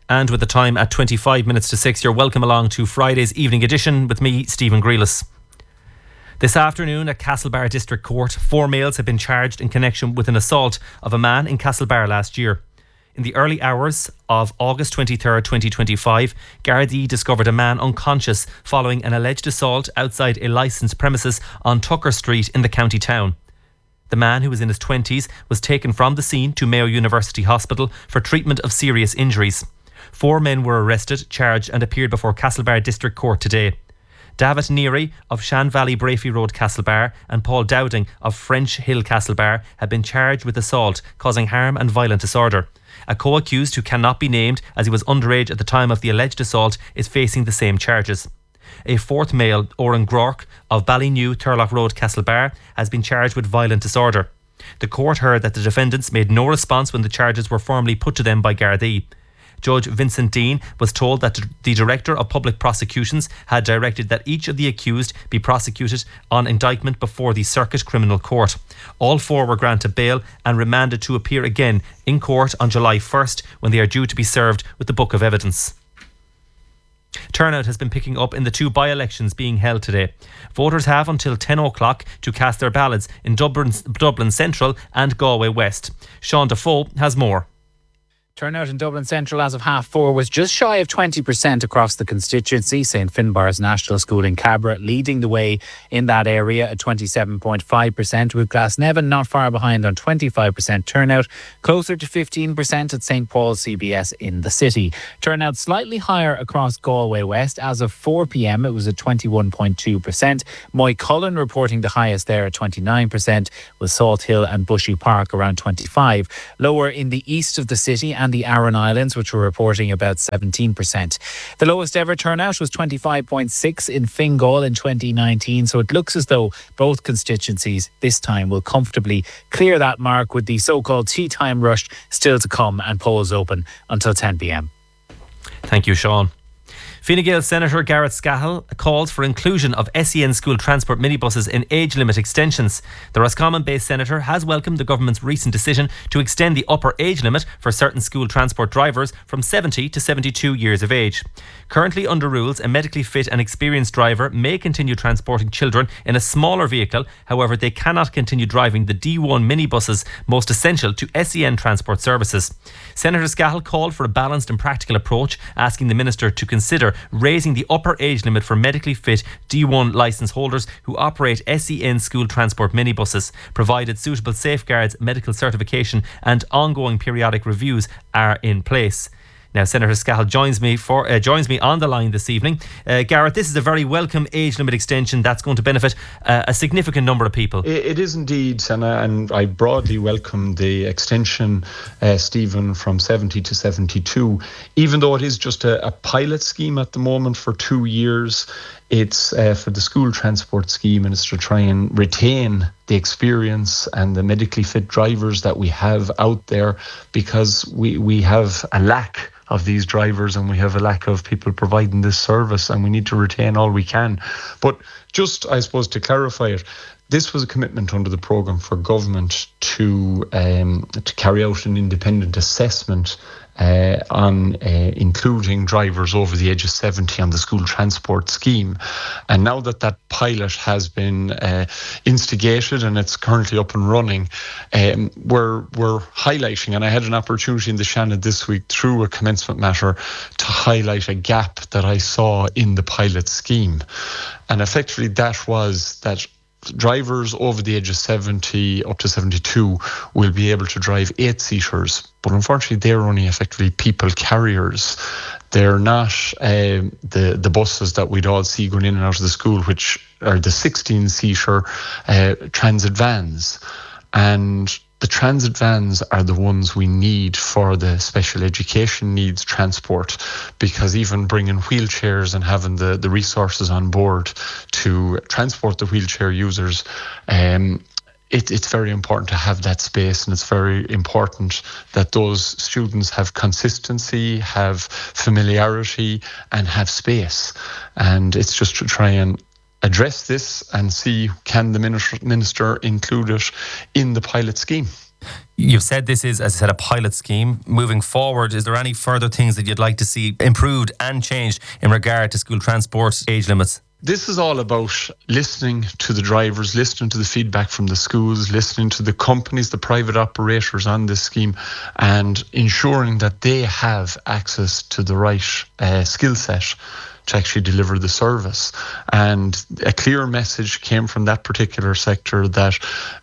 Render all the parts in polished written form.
And with the time at 25 minutes to 6, you're welcome along to Friday's evening edition with me, Stephen Grealis. This afternoon at Castlebar District Court, 4 males have been charged in connection with an assault of a man in Castlebar last year. In the early hours of August 23rd, 2025, Gardaí discovered a man unconscious following an alleged assault outside a licensed premises on Tucker Street in the county town. The man, who was in his 20s, was taken from the scene to Mayo University Hospital for treatment of serious injuries. 4 men were arrested, charged and appeared before Castlebar District Court today. David Neary of Shan Valley Brafey Road, Castlebar, and Paul Dowding of French Hill, Castlebar, have been charged with assault, causing harm and violent disorder. A co-accused, who cannot be named as he was underage at the time of the alleged assault, is facing the same charges. A 4th male, Oren Groark of Ballynew, Turlock Road, Castlebar, has been charged with violent disorder. The court heard that the defendants made no response when the charges were formally put to them by Gardaí. Judge Vincent Dean was told that the Director of Public Prosecutions had directed that each of the accused be prosecuted on indictment before the Circuit Criminal Court. All 4 were granted bail and remanded to appear again in court on July 1st, when they are due to be served with the Book of Evidence. Turnout has been picking up in the 2 by-elections being held today. Voters have until 10 o'clock to cast their ballots in Dublin Central and Galway West. Sean Defoe has more. Turnout in Dublin Central as of 4:30 was just shy of 20% across the constituency. St Finbarr's National School in Cabra leading the way in that area at 27.5%, with Glasnevin not far behind on 25% turnout, closer to 15% at St Paul's CBS in the city. Turnout slightly higher across Galway West. As of 4 p.m, it was at 21.2%. Moycullen reporting the highest there at 29%, with Salt Hill and Bushy Park around 25%. Lower in the east of the city and the Aran Islands, which were reporting about 17%. The lowest ever turnout was 25.6 in Fingal in 2019, so it looks as though both constituencies this time will comfortably clear that mark, with the so-called tea time rush still to come and polls open until 10 p.m. Thank you, Sean. Fine Gael Senator Garrett Scahill calls for inclusion of SEN school transport minibuses in age limit extensions. The Roscommon-based senator has welcomed the government's recent decision to extend the upper age limit for certain school transport drivers from 70 to 72 years of age. Currently under rules, a medically fit and experienced driver may continue transporting children in a smaller vehicle. However, they cannot continue driving the D1 minibuses most essential to SEN transport services. Senator Scahill called for a balanced and practical approach, asking the minister to consider raising the upper age limit for medically fit D1 licence holders who operate SEN school transport minibuses, provided suitable safeguards, medical certification and ongoing periodic reviews are in place. Now, Senator Scahill joins me on the line this evening. Garrett, this is a very welcome age limit extension that's going to benefit a significant number of people. It is indeed, and I broadly welcome the extension, Stephen, from 70 to 72. Even though it is just a pilot scheme at the moment for 2 years, it's for the school transport scheme, and it's to try and retain the experience and the medically fit drivers that we have out there, because we have a lack of these drivers and we have a lack of people providing this service, and we need to retain all we can. But just, I suppose, to clarify it, this was a commitment under the programme for government to carry out an independent assessment on including drivers over the age of 70 on the school transport scheme. And now that pilot has been instigated and it's currently up and running, we're highlighting, and I had an opportunity in the Shannon this week through a commencement matter to highlight a gap that I saw in the pilot scheme. And effectively that was that drivers over the age of 70 up to 72 will be able to drive 8-seaters, but unfortunately they're only effectively people carriers. They're not the buses that we'd all see going in and out of the school, which are the 16-seater transit vans. And the transit vans are the ones we need for the special education needs transport, because even bringing wheelchairs and having the resources on board to transport the wheelchair users, it's very important to have that space, and it's very important that those students have consistency, have familiarity and have space. And it's just to try and address this and see, can the minister include it in the pilot scheme? You've said this is, as I said, a pilot scheme. Moving forward, is there any further things that you'd like to see improved and changed in regard to school transport age limits? This is all about listening to the drivers, listening to the feedback from the schools, listening to the companies, the private operators on this scheme, and ensuring that they have access to the right skill set to actually deliver the service. And a clear message came from that particular sector that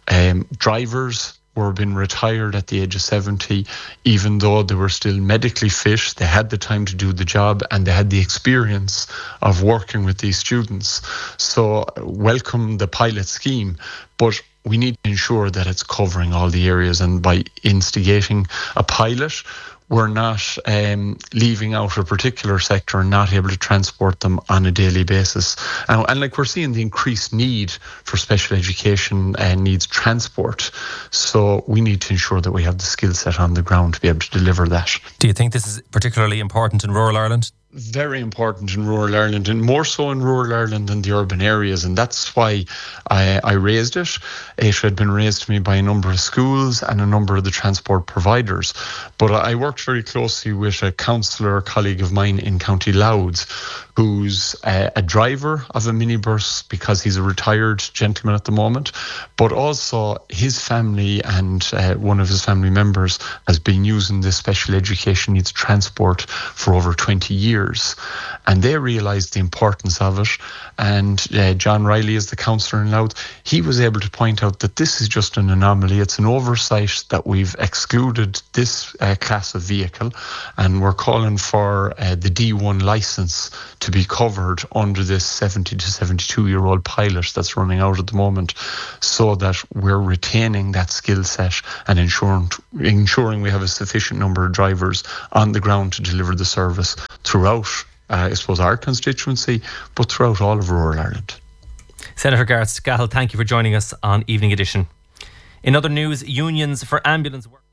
drivers were being retired at the age of 70, even though they were still medically fit, they had the time to do the job, and they had the experience of working with these students. So welcome the pilot scheme, but we need to ensure that it's covering all the areas, and by instigating a pilot, we're not leaving out a particular sector and not able to transport them on a daily basis. And like, we're seeing the increased need for special education and needs transport. So we need to ensure that we have the skill set on the ground to be able to deliver that. Do you think this is particularly important in rural Ireland? Very important in rural Ireland, and more so in rural Ireland than the urban areas, and that's why I raised it. It had been raised to me by a number of schools and a number of the transport providers, but I worked very closely with a councillor colleague of mine in County Louth, who's a driver of a minibus because he's a retired gentleman at the moment, but also his family and one of his family members has been using this special education needs transport for over 20 years. And they realised the importance of it. And John Riley, as the councillor in Louth, he was able to point out that this is just an anomaly. It's an oversight that we've excluded this class of vehicle, and we're calling for the D1 licence to be covered under this 70 to 72-year-old pilot that's running out at the moment, so that we're retaining that skill set and ensuring we have a sufficient number of drivers on the ground to deliver the service throughout, I suppose, our constituency, but throughout all of rural Ireland. Senator Gareth Scahill, thank you for joining us on Evening Edition. In other news, unions for ambulance workers.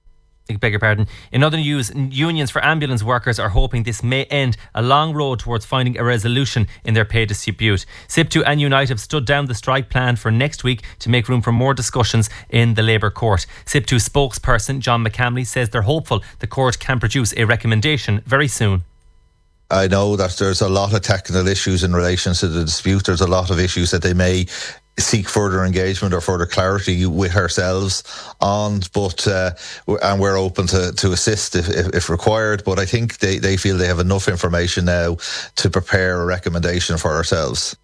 In other news, unions for ambulance workers are hoping this may end a long road towards finding a resolution in their pay dispute. SIPTU and Unite have stood down the strike plan for next week to make room for more discussions in the Labour Court. SIPTU spokesperson John McCamley says they're hopeful the court can produce a recommendation very soon. I know that there's a lot of technical issues in relation to the dispute. There's a lot of issues that they may seek further engagement or further clarity with ourselves on, but and we're open to assist if required. But I think they feel they have enough information now to prepare a recommendation for ourselves.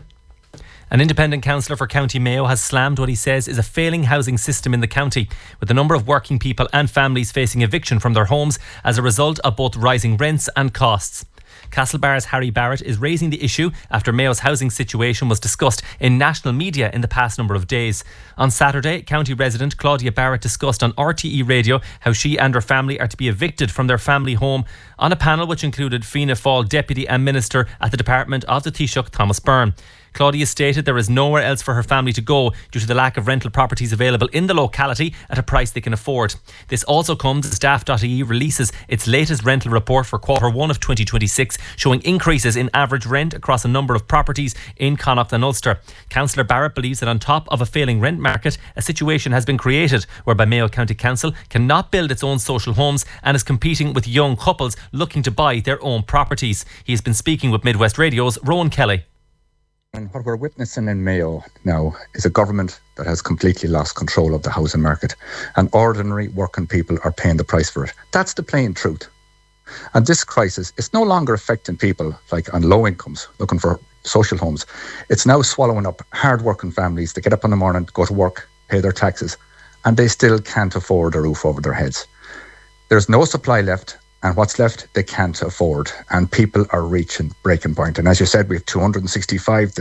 An independent councillor for County Mayo has slammed what he says is a failing housing system in the county, with a number of working people and families facing eviction from their homes as a result of both rising rents and costs. Castlebar's Harry Barrett is raising the issue after Mayo's housing situation was discussed in national media in the past number of days. On Saturday, county resident Claudia Barrett discussed on RTE Radio how she and her family are to be evicted from their family home on a panel which included Fianna Fáil Deputy and Minister at the Department of the Taoiseach, Thomas Byrne. Claudia stated there is nowhere else for her family to go due to the lack of rental properties available in the locality at a price they can afford. This also comes as Daft.ie releases its latest rental report for Q1 of 2026, showing increases in average rent across a number of properties in Connacht and Ulster. Councillor Barrett believes that on top of a failing rent market, a situation has been created whereby Mayo County Council cannot build its own social homes and is competing with young couples looking to buy their own properties. He has been speaking with Midwest Radio's Rowan Kelly. And what we're witnessing in Mayo now is a government that has completely lost control of the housing market, and ordinary working people are paying the price for it. That's the plain truth. And this crisis is no longer affecting people like on low incomes looking for social homes. It's now swallowing up hard-working families that get up in the morning, go to work, pay their taxes, and they still can't afford a roof over their heads. There's no supply left, and what's left they can't afford, and people are reaching breaking point. And as you said, we have 265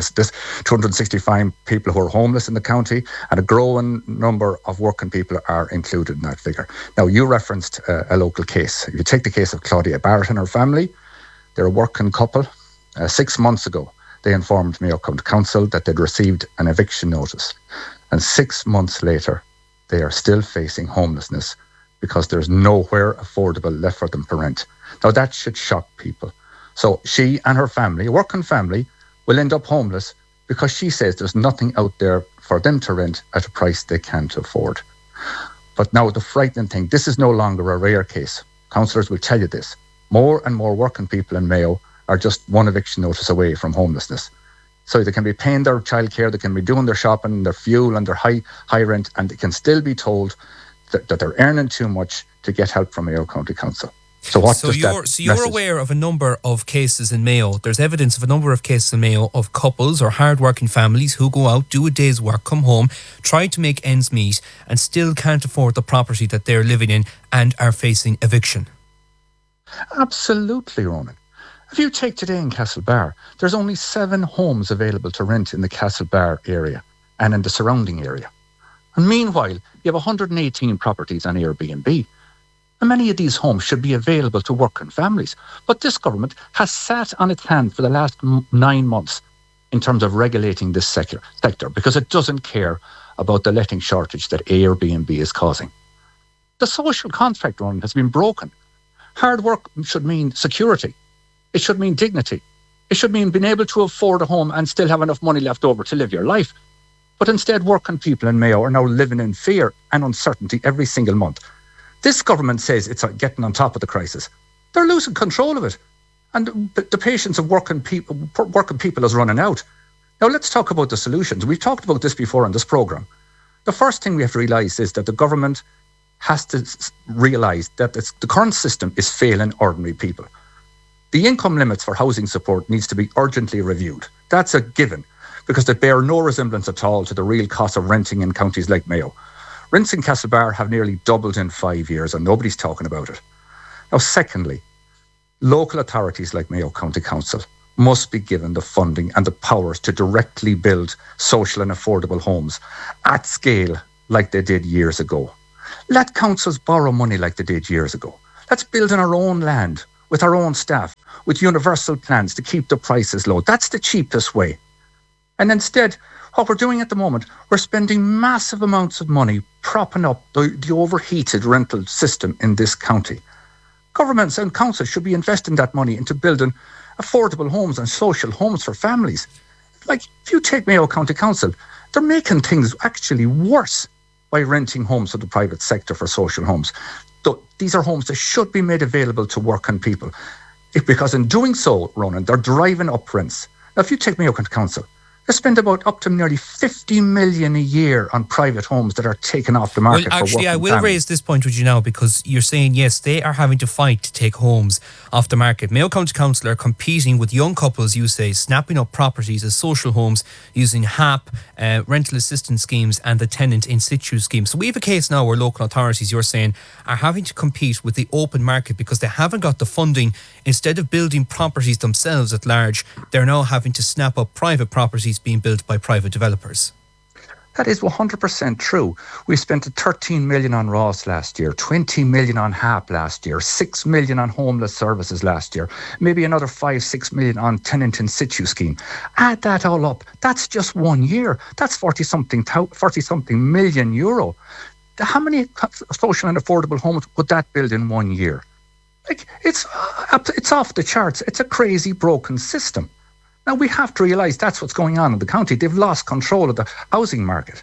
people who are homeless in the county, and a growing number of working people are included in that figure. Now, you referenced a local case. If you take the case of Claudia Barrett and her family, they're a working couple. 6 months ago, they informed Mayo County Council that they'd received an eviction notice, and 6 months later, they are still facing homelessness because there's nowhere affordable left for them to rent. Now, that should shock people. So she and her family, a working family, will end up homeless because she says there's nothing out there for them to rent at a price they can't afford. But now the frightening thing, this is no longer a rare case. Councillors will tell you this. More and more working people in Mayo are just one eviction notice away from homelessness. So they can be paying their childcare, they can be doing their shopping, their fuel and their high rent, and they can still be told that they're earning too much to get help from Mayo County Council. So you're aware of a number of cases in Mayo. There's evidence of a number of cases in Mayo of couples or hard-working families who go out, do a day's work, come home, try to make ends meet, and still can't afford the property that they're living in and are facing eviction. Absolutely, Ronan. If you take today in Castlebar, there's only 7 homes available to rent in the Castlebar area and in the surrounding area. And meanwhile, you have 118 properties on Airbnb. And many of these homes should be available to working families. But this government has sat on its hand for the last 9 months in terms of regulating this sector because it doesn't care about the letting shortage that Airbnb is causing. The social contract run has been broken. Hard work should mean security. It should mean dignity. It should mean being able to afford a home and still have enough money left over to live your life. But instead, working people in Mayo are now living in fear and uncertainty every single month. This government says it's getting on top of the crisis. They're losing control of it. And the patience of working people is running out. Now, let's talk about the solutions. We've talked about this before on this programme. The first thing we have to realise is that the government has to realise that the current system is failing ordinary people. The income limits for housing support needs to be urgently reviewed. That's a given, because they bear no resemblance at all to the real cost of renting in counties like Mayo. Rents in Castlebar have nearly doubled in 5 years and nobody's talking about it. Now, secondly, local authorities like Mayo County Council must be given the funding and the powers to directly build social and affordable homes at scale like they did years ago. Let councils borrow money like they did years ago. Let's build on our own land, with our own staff, with universal plans to keep the prices low. That's the cheapest way. And instead, what we're doing at the moment, we're spending massive amounts of money propping up the overheated rental system in this county. Governments and councils should be investing that money into building affordable homes and social homes for families. Like, if you take Mayo County Council, they're making things actually worse by renting homes to the private sector for social homes. These are homes that should be made available to working people. Because in doing so, Ronan, they're driving up rents. Now, if you take Mayo County Council, they spend about up to nearly 50 million a year on private homes that are taken off the market. Well, actually, I will families. raise this point with you now, because you're saying, yes, they are having to fight to take homes off the market. Mayo County Council are competing with young couples, you say, snapping up properties as social homes using HAP, rental assistance schemes and the tenant in situ scheme. So we have a case now where local authorities, you're saying, are having to compete with the open market because they haven't got the funding. Instead of building properties themselves at large, they're now having to snap up private properties being built by private developers. That is 100% true. We spent 13 million on Ross last year, 20 million on HAP last year, 6 million on homeless services last year, maybe another 5-6 million on tenant in situ scheme. Add that all up, that's just 1 year. That's 40 something million euro. How many social and affordable homes would that build in 1 year? Like, it's off the charts. It's a crazy, broken system. Now, we have to realise that's what's going on in the county. They've lost control of the housing market.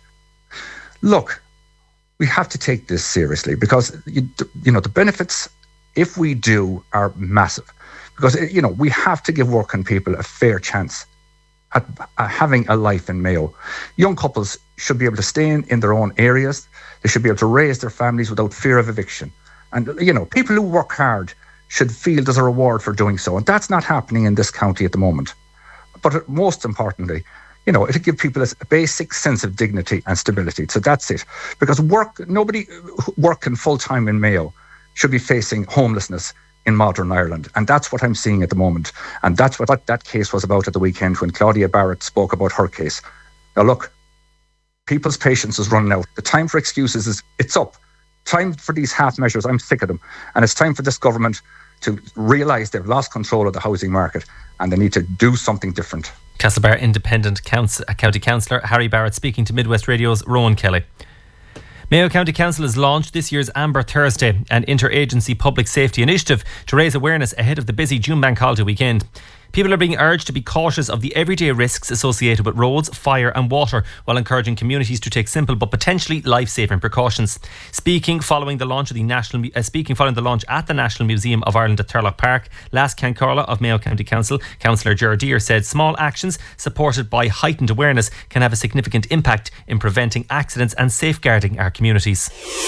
Look, we have to take this seriously because, you know, the benefits, if we do, are massive. Because, you know, we have to give working people a fair chance at having a life in Mayo. Young couples should be able to stay in their own areas. They should be able to raise their families without fear of eviction. And, you know, people who work hard should feel there's a reward for doing so. And that's not happening in this county at the moment. But most importantly, you know, it'll give people a basic sense of dignity and stability. So that's it. Because nobody working full-time in Mayo should be facing homelessness in modern Ireland. And that's what I'm seeing at the moment. And that's what that case was about at the weekend when Claudia Barrett spoke about her case. Now, look, people's patience is running out. The time for excuses it's up. Time for these half measures, I'm sick of them. And it's time for this government to realise they've lost control of the housing market and they need to do something different. Castlebar Independent County Councillor Harry Barrett speaking to Midwest Radio's Rowan Kelly. Mayo County Council has launched this year's Amber Thursday, an interagency public safety initiative to raise awareness ahead of the busy June Bank Holiday weekend. People are being urged to be cautious of the everyday risks associated with roads, fire and water, while encouraging communities to take simple but potentially life-saving precautions. Speaking following the launch at the National Museum of Ireland at Turlough Park, Las Cancarla of Mayo County Council, Councillor Ger Deere said small actions supported by heightened awareness can have a significant impact in preventing accidents and safeguarding our communities.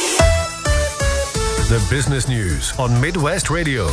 The business news on Midwest Radio.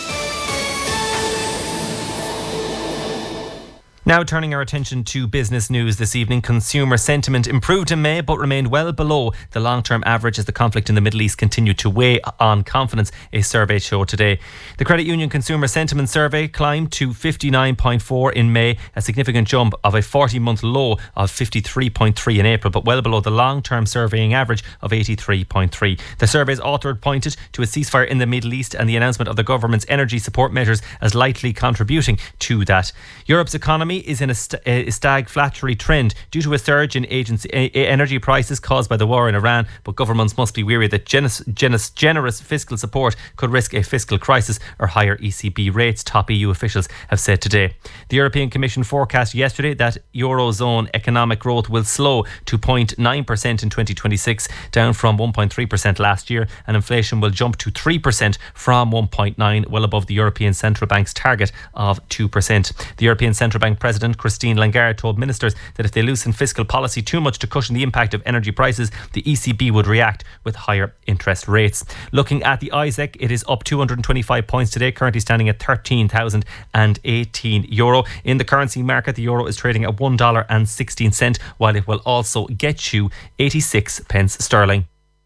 Now turning our attention to business news this evening. Consumer sentiment improved in May but remained well below the long-term average as the conflict in the Middle East continued to weigh on confidence, a survey showed today. The Credit Union Consumer Sentiment Survey climbed to 59.4 in May, a significant jump of a 40-month low of 53.3 in April, but well below the long-term surveying average of 83.3. The survey's author pointed to a ceasefire in the Middle East and the announcement of the government's energy support measures as likely contributing to that. Europe's economy is in a stagflatory trend due to a surge in energy prices caused by the war in Iran, but governments must be wary that generous fiscal support could risk a fiscal crisis or higher ECB rates, top EU officials have said today. The European Commission forecast yesterday that Eurozone economic growth will slow to 0.9% in 2026, down from 1.3% last year, and inflation will jump to 3% from 1.9%, well above the European Central Bank's target of 2%. The European Central Bank President Christine Lagarde told ministers that if they loosen fiscal policy too much to cushion the impact of energy prices, the ECB would react with higher interest rates. Looking at the ISEC, it is up 225 points today, currently standing at €13,018. In the currency market, the euro is trading at $1.16, while it will also get you 86 pence sterling.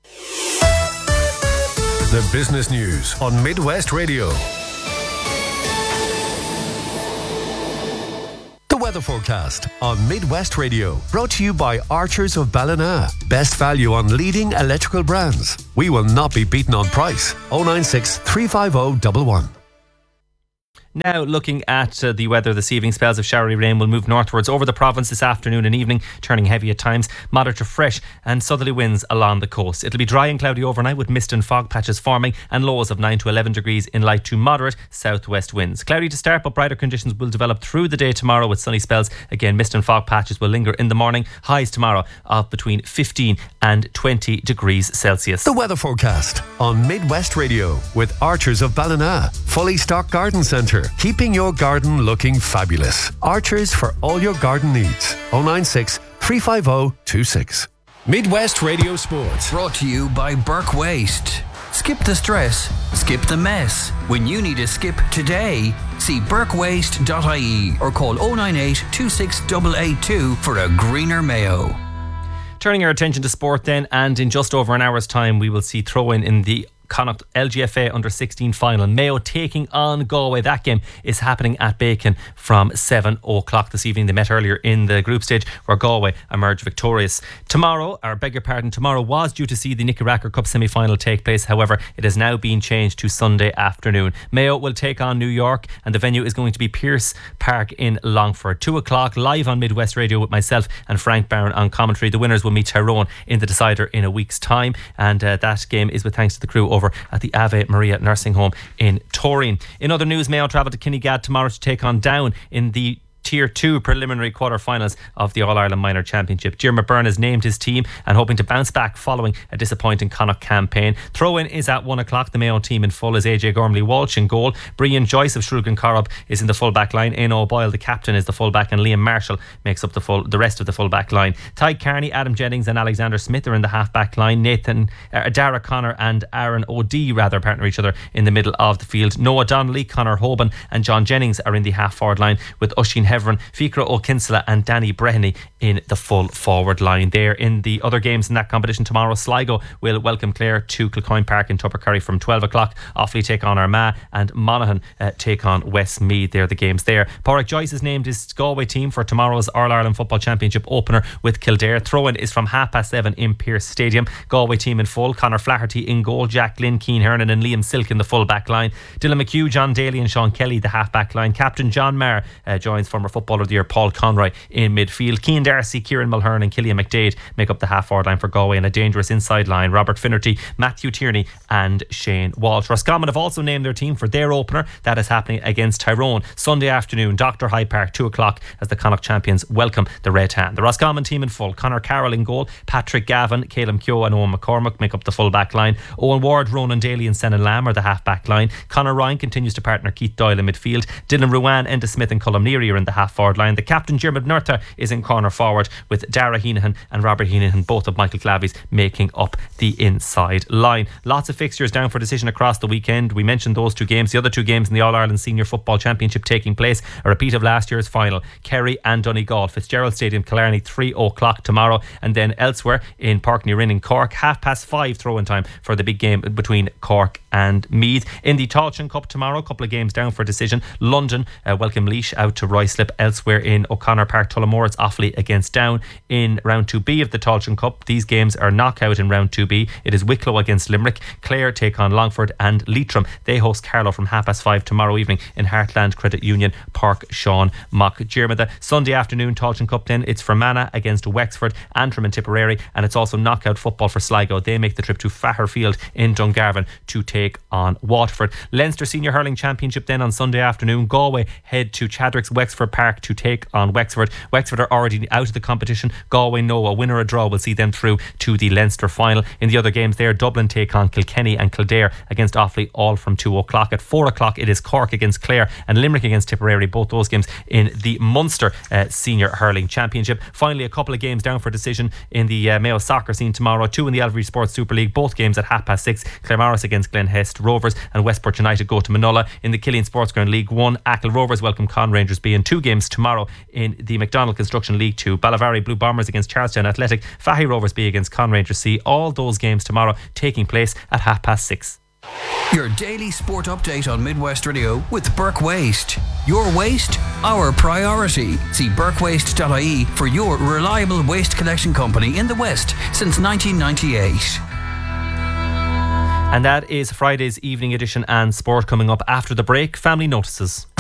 The business news on Midwest Radio. The weather forecast on Midwest Radio, brought to you by Archers of Ballina. Best value on leading electrical brands. We will not be beaten on price. 096 350 11. Now looking at the weather this evening, spells of showery rain will move northwards over the province this afternoon and evening, turning heavy at times, moderate to fresh and southerly winds along the coast. It'll be dry and cloudy overnight with mist and fog patches forming and lows of 9 to 11 degrees in light to moderate southwest winds. Cloudy to start, but brighter conditions will develop through the day tomorrow with sunny spells. Again, mist and fog patches will linger in the morning. Highs tomorrow of between 15 and 20 degrees Celsius. The weather forecast on Midwest Radio with Archers of Ballina. Fully stocked garden centre, keeping your garden looking fabulous. Archers for all your garden needs. 096 350 26. Midwest Radio Sports. Brought to you by Burke Waste. Skip the stress, skip the mess. When you need a skip today, see burkewaste.ie or call 098 26882 for a greener Mayo. Turning our attention to sport then, and in just over an hour's time we will see throw-in in the Connacht LGFA Under-16 final. Mayo taking on Galway. That game is happening at Bacon from 7 o'clock this evening. They met earlier in the group stage where Galway emerged victorious. Tomorrow was due to see the Nicky Racker Cup semi-final take place. However, it has now been changed to Sunday afternoon. Mayo will take on New York and the venue is going to be Pierce Park in Longford. 2 o'clock live on Midwest Radio with myself and Frank Barron on commentary. The winners will meet Tyrone in the decider in a week's time, and that game is with thanks to the crew over at the Ave Maria Nursing Home in Torreen. In other news, Mayo travel to Kinnegad tomorrow to take on Down in the Tier 2 preliminary quarter-finals of the All-Ireland Minor Championship. Diarmuid Byrne has named his team and hoping to bounce back following a disappointing Connacht campaign. Throw-in is at 1 o'clock. The Mayo team in full is AJ Gormley-Walsh in goal. Brian Joyce of Shrulgan Corrib is in the full-back line. Aino O'Boyle, the captain, is the full-back, and Liam Marshall makes up the rest of the full-back line. Ty Carney, Adam Jennings and Alexander Smith are in the half-back line. Dara Connor and Aaron O'D partner each other in the middle of the field. Noah Donnelly, Conor Hoban and John Jennings are in the half-forward line, with Oisín Heverin, Fikra O'Kinsella and Danny Breheny in the full forward line. There in the other games in that competition tomorrow, Sligo will welcome Clare to Kilcoyne Park in Tubbercurry from 12 o'clock. Offaly take on Armagh and Monaghan take on Westmeath. They're the games there. Pádraig Joyce has named his Galway team for tomorrow's All-Ireland Football Championship opener with Kildare. Throw-in is from 7:30 in Pearse Stadium. Galway team in full: Conor Flaherty in goal, Jack Glynn, Cian Hernan and Liam Silk in the full back line. Dylan McHugh, John Daly and Sean Kelly the half back line. Captain John Maher joins former Footballer of the Year Paul Conroy in midfield. Cian Darcy, Kieran Mulhern and Killian McDade make up the half-forward line for Galway, and a dangerous inside line. Robert Finnerty, Matthew Tierney and Shane Walsh. Roscommon have also named their team for their opener. That is happening against Tyrone Sunday afternoon, Dr. Hyde Park, 2 o'clock, as the Connacht champions welcome the Red Hand. The Roscommon team in full: Conor Carroll in goal, Patrick Gavin, Caleb Keogh and Owen McCormick make up the full back line. Owen Ward, Ronan Daly and Senan Lamb are the half back line. Conor Ryan continues to partner Keith Doyle in midfield. Dylan Ruan, Enda Smith and Colm Neary are in the half forward line. The captain Jeremy Nertha is in corner forward, with Dara Heenahan and Robert Heenahan, both of Michael Clavy's, making up the inside line. Lots of fixtures down for decision across the weekend. We mentioned those 2 games. The other 2 games in the All-Ireland Senior Football Championship taking place, a repeat of last year's final. Kerry and Donegal, Fitzgerald Stadium, Killarney, 3 o'clock tomorrow. And then elsewhere in Park Newrin in Cork, 5:30 throw-in time for the big game between Cork and Meath. In the Tailteann Cup tomorrow, a couple of games down for decision. London welcome Laois out to Ruislip. Elsewhere in O'Connor Park, Tullamore, it's Offaly against Down. In round 2B of the Tailteann Cup, these games are knockout in round 2B. It is Wicklow against Limerick. Clare take on Longford, and Leitrim, they host Carlow from 5:30 tomorrow evening in Heartland Credit Union Park, Sean Mock-Diarmid. Sunday afternoon Tailteann Cup then, it's Fermanagh against Wexford, Antrim and Tipperary, and it's also knockout football for Sligo. They make the trip to Fahar in Dungarvan to take on Waterford. Leinster Senior Hurling Championship then on Sunday afternoon. Galway head to Chadwick's Wexford Park to take on Wexford. Wexford are already out of the competition. Galway know a win or a draw will see them through to the Leinster final. In the other games there, Dublin take on Kilkenny and Kildare against Offaly, all from 2 o'clock. At 4 o'clock it is Cork against Clare and Limerick against Tipperary, both those games in the Munster Senior Hurling Championship. Finally, a couple of games down for decision in the Mayo soccer scene tomorrow. 2 in the Alvary Sports Super League, both games at 6:30. Claremorris against Glen Hest Rovers, and Westport United go to Manola. In the Killeen Sports Ground League 1, Achill Rovers welcome Con Rangers B. In 2 games tomorrow in the McDonald Construction League 2, Ballavari Blue Bombers against Charlestown Athletic, Fahy Rovers B against Con Rangers C. All those games tomorrow taking place at 6:30. Your daily sport update on Midwest Radio with Burke Waste. Your waste, our priority. See burkewaste.ie for your reliable waste collection company in the West since 1998. And that is Friday's evening edition and sport. Coming up after the break, family notices.